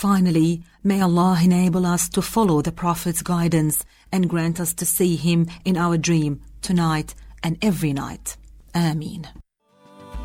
Finally, may Allah enable us to follow the Prophet's guidance and grant us to see him in our dream tonight and every night. Ameen.